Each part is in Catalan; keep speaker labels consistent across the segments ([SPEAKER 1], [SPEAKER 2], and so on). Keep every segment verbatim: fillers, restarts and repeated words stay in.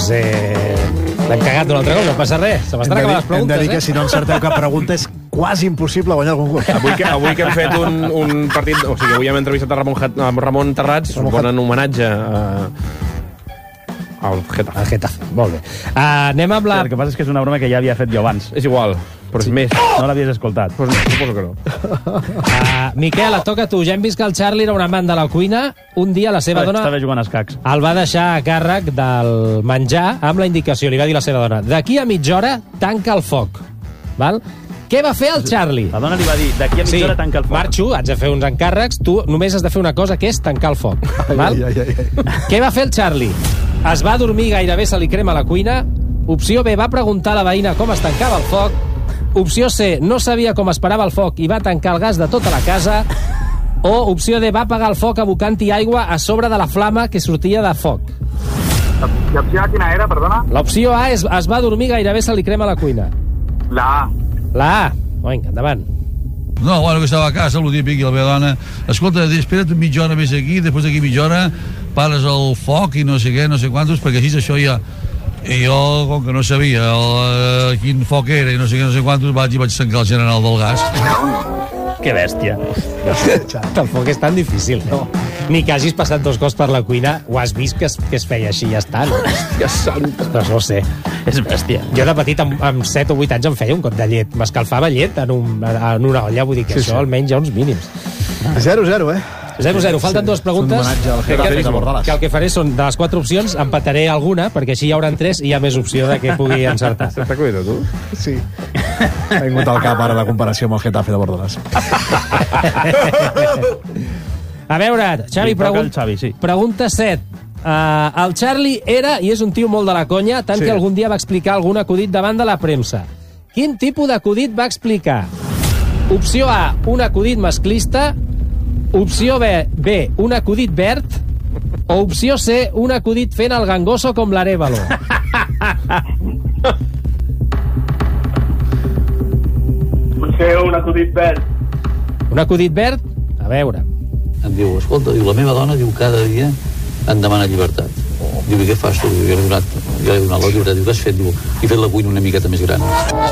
[SPEAKER 1] doncs eh, l'hem cagat d'un altre cop, no passa res. Se m'estan acabant les preguntes,
[SPEAKER 2] hem de dir
[SPEAKER 1] eh?
[SPEAKER 2] que si no encerteu cap pregunta és quasi impossible guanyar el concurs.
[SPEAKER 3] Avui que, avui que hem fet un, un partit... O sigui, avui hem entrevistat a Ramon, a Ramon Terrats, suposen en homenatge a... al Getafe.
[SPEAKER 1] El Getafe, molt bé. Uh, anem amb la...
[SPEAKER 4] El que passa és que és una broma que ja havia fet jo abans.
[SPEAKER 3] És igual, però és més.
[SPEAKER 4] No l'havies escoltat.
[SPEAKER 3] Pues no, suposo que no.
[SPEAKER 1] Uh, Miquel, et toca a tu. Ja hem vist que el Charlie era un amant de la cuina. Un dia la seva dona
[SPEAKER 4] Estava jugant a escacs.
[SPEAKER 1] el va deixar a càrrec del menjar amb la indicació. Li va dir la seva dona: d'aquí a mitja hora tanca el foc. Val? Què va fer el Charlie?
[SPEAKER 4] La dona li va dir, d'aquí a mitja
[SPEAKER 1] Sí,
[SPEAKER 4] hora tanca el foc.
[SPEAKER 1] marxo, haig de fer uns encàrrecs, tu només has de fer una cosa, que és tancar el foc. Val?
[SPEAKER 2] Ai, ai, ai.
[SPEAKER 1] Què va fer el Charlie? Es va dormir, gairebé se li crema la cuina. Opció B, va preguntar a la veïna com es tancava el foc. Opció C, no sabia com es parava el foc i va tancar el gas de tota la casa. O opció D, va apagar el foc abocant-hi aigua a sobre de la flama que sortia de foc.
[SPEAKER 5] L'opció A quina era, perdona?
[SPEAKER 1] L'opció A és es va dormir, gairebé se li crema la cuina.
[SPEAKER 5] La A.
[SPEAKER 1] La A. Vinga, endavant.
[SPEAKER 6] No, bueno, que estava a casa, el típic, i la meva dona, escolta, espera't mitja hora més aquí, després d'aquí mitja hora pares el foc i no sé què, no sé quantos, perquè així això ja... I jo, com que no sabia el, uh, quin foc era i no sé què, no sé quantos, vaig i vaig tancar el general del gas.
[SPEAKER 4] Que bèstia.
[SPEAKER 1] Tampoc és tan difícil, no? Ni que hagis passat dos cops per la cuina, ho has vist que es, que es feia així i ja està, no?
[SPEAKER 3] Hòstia santa.
[SPEAKER 1] Doncs no ho sé.
[SPEAKER 4] És bèstia.
[SPEAKER 1] Jo de petit, amb, amb set o vuit anys, em feia un got de llet. M'escalfava llet en, un, en una olla, vull dir que
[SPEAKER 2] Sí,
[SPEAKER 1] això
[SPEAKER 2] sí.
[SPEAKER 1] almenys hi ha uns mínims.
[SPEAKER 2] zero zero, eh?
[SPEAKER 1] zero zero, falten dues preguntes.
[SPEAKER 2] És un homenatge al
[SPEAKER 1] que,
[SPEAKER 2] Getafe
[SPEAKER 1] que,
[SPEAKER 2] de Bordalàs.
[SPEAKER 1] que el que faré són, de les quatre opcions, empataré alguna, perquè així hi haurà tres i hi ha més opció de que pugui encertar.
[SPEAKER 3] T'està cuidant, tu?
[SPEAKER 2] Sí. M'ha vingut al cap ara la comparació amb el Getafe de Bordalàs.
[SPEAKER 1] A veure, Xavi,
[SPEAKER 4] Li toca
[SPEAKER 1] pregun
[SPEAKER 4] al Xavi, sí.
[SPEAKER 1] pregunta set. Uh, el Charlie era, i és un tio molt de la conya, tant
[SPEAKER 2] Sí.
[SPEAKER 1] que algun dia va explicar algun acudit davant de la premsa. Quin tipus d'acudit va explicar? Opció A, un acudit masclista. Opció B, B, un acudit verd. O opció C, un acudit fent el gangoso com l'Arevalo.
[SPEAKER 5] Potser un acudit verd.
[SPEAKER 1] Un acudit verd? A veure.
[SPEAKER 7] Em diu, escolta, diu, la meva dona diu cada dia em demana llibertat. Diu, i què fas tu? Diu, jo l'he donat, jo l'he donat la llibertat. Diu, què has fet? Diu, he fet la cuina una miqueta més gran.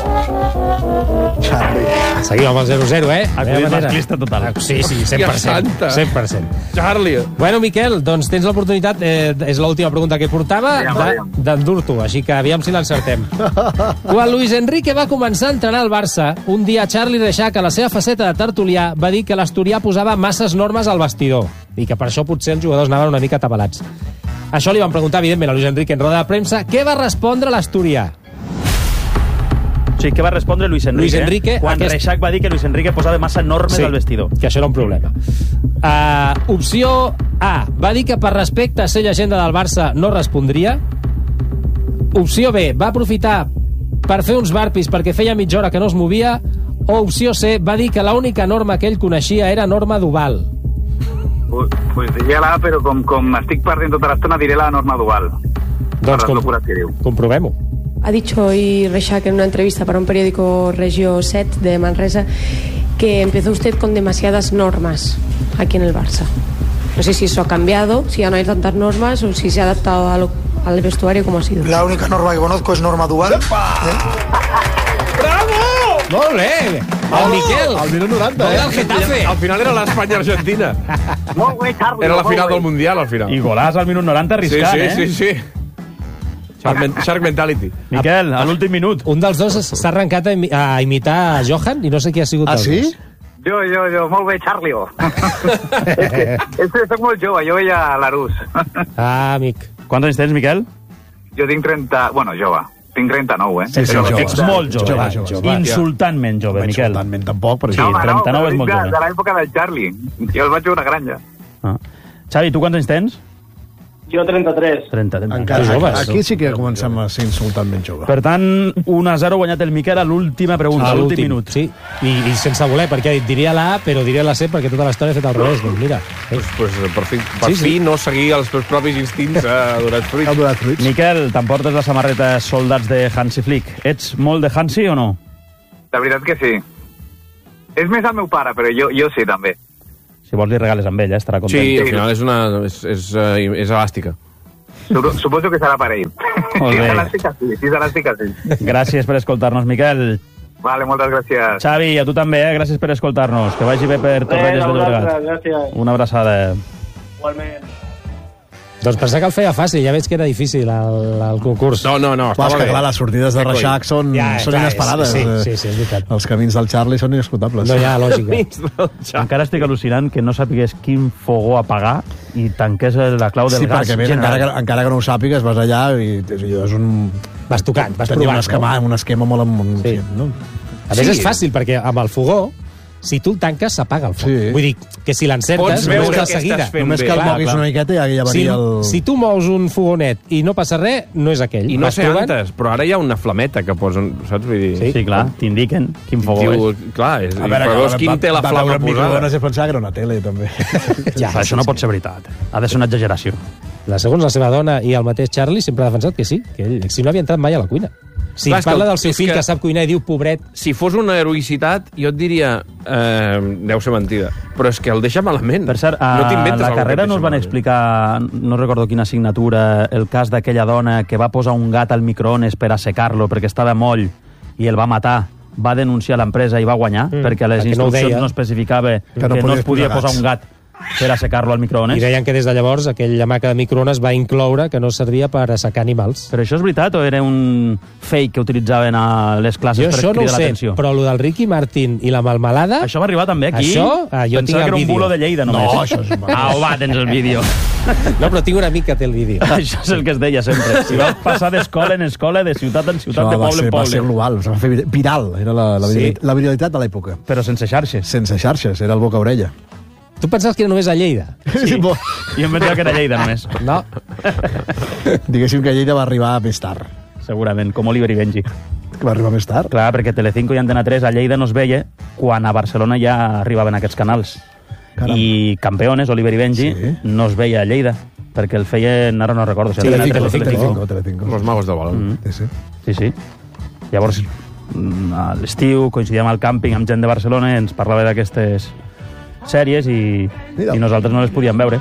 [SPEAKER 1] Seguim amb el zero zero, eh?
[SPEAKER 4] Acudit masclista total.
[SPEAKER 1] Sí, sí, cent per cent.
[SPEAKER 3] Santa.
[SPEAKER 1] cent per cent.
[SPEAKER 3] Charlie.
[SPEAKER 1] Bueno, Miquel, doncs tens l'oportunitat, eh, és l'última pregunta que portava,
[SPEAKER 5] Aviam,
[SPEAKER 1] de-
[SPEAKER 5] aviam.
[SPEAKER 1] d'endur-t'ho, així que aviam si l'encertem. Quan Luis Enrique va començar a entrenar al Barça, un dia Charlie Reixac, a la seva faceta de tertulià, va dir que l'asturià posava masses normes al vestidor i que per això potser els jugadors anaven una mica atabalats. Això li van preguntar, evidentment, a Luis Enrique en roda de premsa. Què va respondre l'asturià?
[SPEAKER 4] Sí, què va respondre Luis Enrique?
[SPEAKER 1] Luis Enrique,
[SPEAKER 4] Quan
[SPEAKER 1] aquest-
[SPEAKER 4] Reixac va dir que Luis Enrique posava massa normes al vestidor.
[SPEAKER 1] que això era un problema. Uh, opció A. Va dir que per respecte a ser llegenda del Barça no respondria. Opció B. Va aprofitar per fer uns barpis perquè feia mitja hora que no es movia. O opció C. Va dir que l'única norma que ell coneixia era norma Duval.
[SPEAKER 5] Pues, pues diria la A, però com, com estic perdent tota l'estona diré la norma dual.
[SPEAKER 1] Doncs
[SPEAKER 5] Per les locures que diu.
[SPEAKER 1] comprovem-ho.
[SPEAKER 8] Ha dicho hoy Reixac en una entrevista para un periódico Regio set de Manresa que empezó usted con demasiadas normas aquí en el Barça. No sé si eso ha cambiado, si ya no hay tantas normas o si se ha adaptado a lo- al vestuario como ha sido.
[SPEAKER 9] La única norma que conozco es norma dual. ¿Eh?
[SPEAKER 1] Molt bé! El Miquel!
[SPEAKER 2] Al minut noranta,
[SPEAKER 1] Gol
[SPEAKER 2] eh?
[SPEAKER 1] del Getafe!
[SPEAKER 3] Al final era l'Espanya-Argentina.
[SPEAKER 5] Molt bé, Charlie.
[SPEAKER 3] Era la
[SPEAKER 5] molt
[SPEAKER 3] final
[SPEAKER 5] bé.
[SPEAKER 3] del Mundial, al final.
[SPEAKER 4] I golàs al minut noranta
[SPEAKER 3] Sí,
[SPEAKER 4] arriscant,
[SPEAKER 3] sí,
[SPEAKER 4] eh?
[SPEAKER 3] sí, sí. Shark, men Shark Mentality.
[SPEAKER 4] Miquel, a l'últim minut.
[SPEAKER 1] Un dels dos s'ha arrencat a, imi a imitar a Johan i no sé qui ha sigut
[SPEAKER 2] Ah,
[SPEAKER 1] els
[SPEAKER 2] sí?
[SPEAKER 1] dos.
[SPEAKER 5] Jo, jo, jo, molt bé, Charlie. és, que, és que soc molt jove, jo veia l'Arús.
[SPEAKER 1] Ah, amic.
[SPEAKER 4] Quants anys tens, Miquel?
[SPEAKER 5] jo tinc trenta... Bueno, jove. Tinc trenta-nou, eh?
[SPEAKER 2] Sí, sí,
[SPEAKER 5] Però
[SPEAKER 2] jove.
[SPEAKER 4] Ets molt jove.
[SPEAKER 2] Jove, jove,
[SPEAKER 1] jove.
[SPEAKER 4] Insultantment jove,
[SPEAKER 2] Home,
[SPEAKER 4] Miquel.
[SPEAKER 2] insultantment tampoc, però
[SPEAKER 4] Sí,
[SPEAKER 2] sí.
[SPEAKER 5] home,
[SPEAKER 4] trenta-nou
[SPEAKER 5] però
[SPEAKER 4] és molt
[SPEAKER 5] dic de-
[SPEAKER 4] jove.
[SPEAKER 5] De l'època del Charlie. Jo el vaig veure a una granja.
[SPEAKER 4] Ah. Xavi, tu quants anys tens?
[SPEAKER 5] Jo trenta-tres.
[SPEAKER 4] trenta, trenta.
[SPEAKER 2] Encara,
[SPEAKER 1] Que joves.
[SPEAKER 2] aquí sí que comencem a ser insultantment jove.
[SPEAKER 4] Per tant, un a zero guanyat el Miquel a l'última pregunta,
[SPEAKER 1] A
[SPEAKER 4] a l'últim minut.
[SPEAKER 1] Sí, I, i sense voler, perquè ha dit, diria la A, però diria la C, perquè tota l'estona he fet al revés. Doncs mira, eh,
[SPEAKER 3] Pues, per fi, per
[SPEAKER 1] Sí, sí.
[SPEAKER 3] fi no seguir els teus propis instints ha donat fruit.
[SPEAKER 2] Ha donat fruits.
[SPEAKER 4] Miquel, t'emportes la samarreta soldats de Hansi Flick. Ets molt de Hansi o no?
[SPEAKER 5] La veritat que sí. És més el meu pare, però jo, jo sí, també.
[SPEAKER 4] Si vols li regales amb ell, eh? Estarà content.
[SPEAKER 3] Sí, al final és, una, és, és, uh, és elàstica.
[SPEAKER 5] Suposo que serà per ell.
[SPEAKER 4] Molt
[SPEAKER 5] Si
[SPEAKER 4] bé.
[SPEAKER 5] és elàstica, sí. Si és elàstica, sí.
[SPEAKER 4] Gràcies per escoltar-nos, Miquel.
[SPEAKER 5] Vale, moltes gràcies.
[SPEAKER 4] Xavi, a tu també, eh? Gràcies per escoltar-nos. Que vagi bé per Torrelles de Llobregat.
[SPEAKER 5] gràcies.
[SPEAKER 4] Una abraçada.
[SPEAKER 5] Igualment.
[SPEAKER 1] Doncs pensar que el feia fàcil, ja veig que era difícil el, el concurs.
[SPEAKER 3] No, no, no,
[SPEAKER 2] Clar, és
[SPEAKER 3] estava
[SPEAKER 2] que,
[SPEAKER 3] bé.
[SPEAKER 2] clar, les sortides de
[SPEAKER 3] Que coi.
[SPEAKER 2] Reixac són,
[SPEAKER 1] Ja,
[SPEAKER 2] són
[SPEAKER 1] clar,
[SPEAKER 2] inesperades.
[SPEAKER 1] sí,
[SPEAKER 2] eh.
[SPEAKER 1] sí, sí, és veritat.
[SPEAKER 2] Els camins del Charlie són inescrutables.
[SPEAKER 1] No hi ha lògica.
[SPEAKER 4] Encara estic al·lucinant que no sàpigués quin fogó apagar i tanqués la clau del
[SPEAKER 2] Sí,
[SPEAKER 4] gas
[SPEAKER 2] perquè més, encara,
[SPEAKER 4] general.
[SPEAKER 2] que, encara que no ho sàpigues, vas allà i és, és un...
[SPEAKER 1] Vas tocant, vas
[SPEAKER 2] Tenia un
[SPEAKER 1] provant.
[SPEAKER 2] esquema, un esquema molt... Amb,
[SPEAKER 1] Sí.
[SPEAKER 2] no?
[SPEAKER 1] A més,
[SPEAKER 3] Sí.
[SPEAKER 1] és fàcil, perquè amb el fogó, si tu el tanques, s'apaga el foc.
[SPEAKER 2] Sí.
[SPEAKER 1] Vull dir, que si l'encertes,
[SPEAKER 3] Pots
[SPEAKER 1] no
[SPEAKER 3] veure
[SPEAKER 1] és de
[SPEAKER 3] què
[SPEAKER 1] seguida.
[SPEAKER 3] estàs fent
[SPEAKER 2] Només
[SPEAKER 3] bé.
[SPEAKER 2] que el
[SPEAKER 1] Clar,
[SPEAKER 2] moguis
[SPEAKER 1] clar.
[SPEAKER 2] una miqueta i ja
[SPEAKER 1] Si,
[SPEAKER 2] venia el...
[SPEAKER 1] si tu mous un fogonet i no passa res, no és aquell.
[SPEAKER 3] I no
[SPEAKER 1] Vas
[SPEAKER 3] sé
[SPEAKER 1] provant.
[SPEAKER 3] antes, però ara hi ha una flameta que posen, saps? Vull dir,
[SPEAKER 1] Sí.
[SPEAKER 4] Sí, clar, t'indiquen quin fogó
[SPEAKER 3] Diu,
[SPEAKER 4] és.
[SPEAKER 3] clar, és,
[SPEAKER 2] A
[SPEAKER 3] però
[SPEAKER 2] veure,
[SPEAKER 3] veus
[SPEAKER 2] va-
[SPEAKER 3] quin té la
[SPEAKER 2] va
[SPEAKER 3] flama
[SPEAKER 2] veure
[SPEAKER 3] posada.
[SPEAKER 2] microones i pensava que era una tele, també.
[SPEAKER 1] Ja,
[SPEAKER 4] Això no pot ser veritat. Ha de ser una exageració.
[SPEAKER 1] La segons la seva dona i el mateix Charlie sempre ha defensat que sí, que ell si no havia entrat mai a la cuina. Si
[SPEAKER 3] Clar, és que
[SPEAKER 1] parla
[SPEAKER 3] el-
[SPEAKER 1] del seu
[SPEAKER 3] és
[SPEAKER 1] fill que...
[SPEAKER 3] que
[SPEAKER 1] que sap cuinar i diu pobret,
[SPEAKER 3] Si fos una heroïcitat, jo et diria... Eh, deu ser mentida. Però és que el deixa malament.
[SPEAKER 4] Per cert, a
[SPEAKER 3] no t'inventes
[SPEAKER 4] la
[SPEAKER 3] alguna
[SPEAKER 4] carrera
[SPEAKER 3] que et
[SPEAKER 4] no us
[SPEAKER 3] deixa
[SPEAKER 4] van
[SPEAKER 3] malament.
[SPEAKER 4] explicar, no recordo quina assignatura, el cas d'aquella dona que va posar un gat al microones per assecar-lo perquè estava moll i el va matar, va denunciar l'empresa i va guanyar,
[SPEAKER 1] Mm,
[SPEAKER 4] perquè a les
[SPEAKER 1] perquè no ho
[SPEAKER 4] instruccions
[SPEAKER 1] deia.
[SPEAKER 4] no especificava que,
[SPEAKER 2] no
[SPEAKER 4] no,
[SPEAKER 2] podies
[SPEAKER 4] es podia
[SPEAKER 2] posar
[SPEAKER 4] posar
[SPEAKER 2] gats.
[SPEAKER 4] un gat per assecar-lo al microones.
[SPEAKER 1] i deien que des de llavors aquella maca de microones va incloure que no servia per assecar animals.
[SPEAKER 4] Però això és veritat o era un fake que utilitzaven a les classes
[SPEAKER 1] Jo
[SPEAKER 4] per
[SPEAKER 1] això no ho
[SPEAKER 4] cridar
[SPEAKER 1] sé,
[SPEAKER 4] l'atenció?
[SPEAKER 1] però el del Ricky Martin i la melmelada...
[SPEAKER 4] Això va arribar també aquí?
[SPEAKER 1] Això, ah, jo tinc
[SPEAKER 4] Pensava que
[SPEAKER 1] el
[SPEAKER 4] era un
[SPEAKER 1] vídeo.
[SPEAKER 4] bulo de Lleida, només.
[SPEAKER 2] No, això és...
[SPEAKER 4] Au, va, tens el vídeo.
[SPEAKER 1] No, però tinc un amic que té el vídeo.
[SPEAKER 4] Això és el que es deia sempre. Si va passar d'escola en escola, de ciutat en ciutat,
[SPEAKER 2] Això
[SPEAKER 4] de
[SPEAKER 2] va
[SPEAKER 4] poble
[SPEAKER 2] ser,
[SPEAKER 4] en
[SPEAKER 2] va ser
[SPEAKER 4] poble.
[SPEAKER 2] global, es va fer viral, era la, la,
[SPEAKER 1] Sí.
[SPEAKER 2] viralitat, la viralitat de l'època.
[SPEAKER 4] Però sense xarxes.
[SPEAKER 2] Sense xarxes, era el boca-orella.
[SPEAKER 1] Tu pensaves que era només a Lleida?
[SPEAKER 2] Sí.
[SPEAKER 4] Jo em pensava que era Lleida, només.
[SPEAKER 1] No.
[SPEAKER 2] Diguéssim que Lleida va arribar més tard.
[SPEAKER 4] Segurament, com Oliver i Benji.
[SPEAKER 2] Que va arribar més tard.
[SPEAKER 4] Clar, perquè Telecinco i Antena tres a Lleida no es veia quan a Barcelona ja arribaven aquests canals.
[SPEAKER 2] Caram.
[SPEAKER 4] I Campeones, Oliver i Benji,
[SPEAKER 2] Sí.
[SPEAKER 4] no es veia a Lleida, perquè el feien, ara no recordo. Si
[SPEAKER 1] Sí,
[SPEAKER 4] Antena
[SPEAKER 1] Telecinco,
[SPEAKER 4] tres o
[SPEAKER 2] Telecinco, Telecinco.
[SPEAKER 3] Los magos del balón.
[SPEAKER 4] Mm.
[SPEAKER 2] Sí, sí.
[SPEAKER 4] Sí, sí. Llavors, mm, a l'estiu, coincidíem al càmping amb gent de Barcelona i ens parlava d'aquestes sèries i,
[SPEAKER 2] Mira.
[SPEAKER 4] i nosaltres no les podíem veure.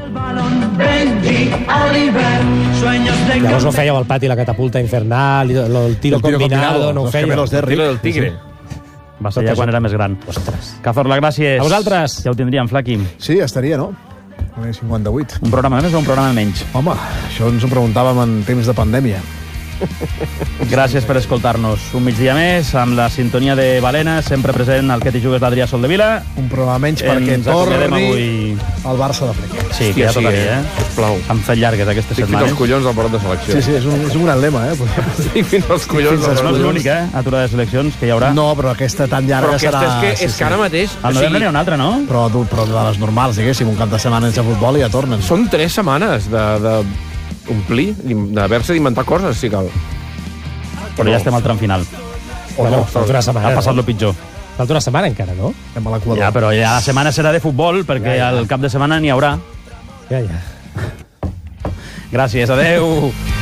[SPEAKER 1] Llavors no fèieu al pati la catapulta infernal, i el, el tiro
[SPEAKER 2] El tiro
[SPEAKER 1] combinado,
[SPEAKER 2] combinado,
[SPEAKER 1] no ho
[SPEAKER 2] los
[SPEAKER 1] fèieu.
[SPEAKER 2] gemelos de Rick.
[SPEAKER 3] Tiro del tigre.
[SPEAKER 4] Va ser ja quan era més gran.
[SPEAKER 1] Ostres.
[SPEAKER 4] Cazorla, gràcies.
[SPEAKER 1] A vosaltres.
[SPEAKER 4] Ja ho tindríem, Flaqui.
[SPEAKER 2] Sí, estaria, no? cinquanta-vuit.
[SPEAKER 4] Un programa més o un programa menys?
[SPEAKER 2] Home, això ens ho preguntàvem en temps de pandèmia.
[SPEAKER 4] Gràcies per escoltar-nos. Un migdia més, amb la sintonia de Balena, sempre present al Que t'hi jugues d'Adrià Soldevila.
[SPEAKER 2] Un programa menys perquè
[SPEAKER 4] Ens acomiadem
[SPEAKER 2] torni
[SPEAKER 4] avui.
[SPEAKER 2] el Barça de Flick.
[SPEAKER 4] Sí, que ja
[SPEAKER 3] sí,
[SPEAKER 4] tocaria,
[SPEAKER 3] eh?
[SPEAKER 4] eh?
[SPEAKER 3] Sisplau.
[SPEAKER 4] Han fet llargues aquestes
[SPEAKER 3] Estic fins
[SPEAKER 4] setmanes.
[SPEAKER 3] als collons del parot de selecció.
[SPEAKER 2] Sí, sí, és un, és un gran lema, eh?
[SPEAKER 3] Estic fins als collons
[SPEAKER 2] fins
[SPEAKER 3] del
[SPEAKER 2] als
[SPEAKER 4] No
[SPEAKER 3] parot
[SPEAKER 4] és
[SPEAKER 3] de
[SPEAKER 4] l'únic, eh? Aturada de seleccions que hi haurà.
[SPEAKER 2] No, però aquesta tan
[SPEAKER 3] Però
[SPEAKER 2] llarga
[SPEAKER 3] aquesta
[SPEAKER 2] serà...
[SPEAKER 3] és que, és
[SPEAKER 2] sí,
[SPEAKER 3] que ara mateix...
[SPEAKER 4] Al novembre n'hi ha una altra, no?
[SPEAKER 2] Però, tu- però de les normals, diguéssim, un cap de setmana sense futbol i ja tornen.
[SPEAKER 3] Són tres setmanes de, de omplir, d'haver-se d'inventar coses, si cal.
[SPEAKER 4] Però ja estem al tram final.
[SPEAKER 1] Bueno, falta una setmana.
[SPEAKER 4] Ha passat
[SPEAKER 1] no?
[SPEAKER 4] lo pitjor.
[SPEAKER 1] Falta una setmana encara, no?
[SPEAKER 2] Estem a l'equador.
[SPEAKER 4] Ja, però ja la setmana serà de futbol, perquè
[SPEAKER 1] Ja, ja.
[SPEAKER 4] al cap de setmana n'hi haurà.
[SPEAKER 1] Ja, ja.
[SPEAKER 4] Gràcies, adeu.